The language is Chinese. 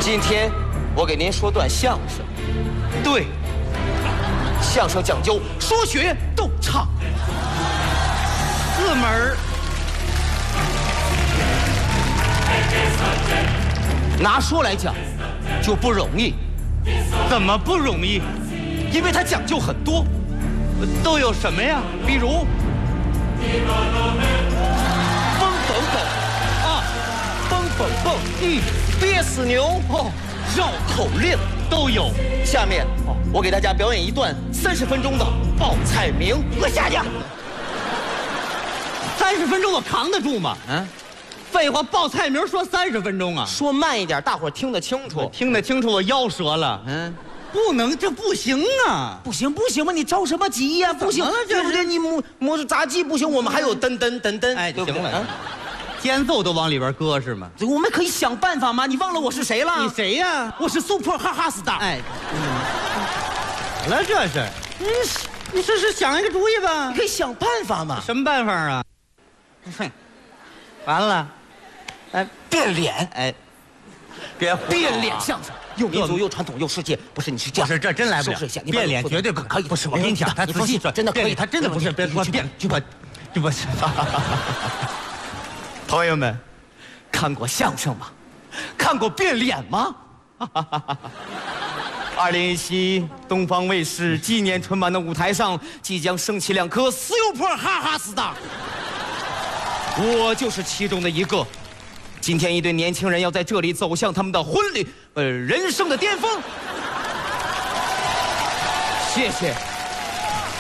今天我给您说段相声。对，相声讲究说学逗唱 4门。 拿说来讲就不容易。 怎么不容易？ 因为它讲究很多， 都有什么呀？ 比如蹦蹦蹦啊，蹦蹦蹦，憋死牛哦，绕口令都有。 下面我给大家表演一段30分钟的报菜名。我下去。 30分钟我扛得住吗？ 嗯， 废话，报菜名说30分钟啊？ 说慢一点，大伙儿听得清楚。 听得清楚，我腰折了。 嗯， 不能，这不行啊！ 不行不行嘛，你着什么急呀？不行，对不对？你磨炸鸡不行，我们还有噔噔噔噔， 哎， 对不对？ 行了，间奏都往里边搁是吗？ 我们可以想办法吗？你忘了我是谁了？ 你谁呀？ 我是 Super 哈哈 star。 哎，好了，这是，你试试想一个主意吧。 你可以想办法嘛。 什么办法啊？哼，完了，哎， 变脸， 哎，别变脸相声，又民族又传统又世界，不是你是这样， 不是这真来不了。 收拾一下， 变脸绝对不可以。 不是，我跟你讲，他仔细说， 真的可以， 他真的不是，别说变，这不是。 朋友们，看过相声吗？看过变脸吗？2017东方卫视纪念春晚的舞台上，即将升起2颗Super哈哈 star。我就是其中的一个。今天一对年轻人要在这里走向他们的婚礼，人生的巅峰。谢谢。